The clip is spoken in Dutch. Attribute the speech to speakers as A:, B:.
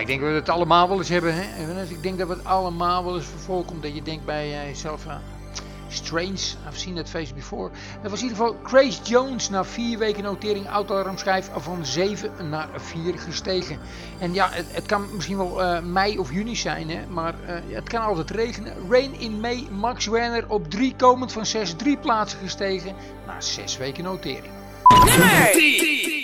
A: ik denk dat we het allemaal wel eens hebben. Hè? Ik denk dat we het allemaal wel eens voorkomt. Dat je denkt bij jezelf, strange, I've seen that face before. Dat was in ieder geval Grace Jones na 4 weken notering autoalarmschijf van 7 naar 4 gestegen. En ja, het kan misschien wel mei of juni zijn, hè? Maar het kan altijd regenen. Rain in May, Max Werner op 3 komend van 6, 3 plaatsen gestegen na 6 weken notering.
B: Nummer 10.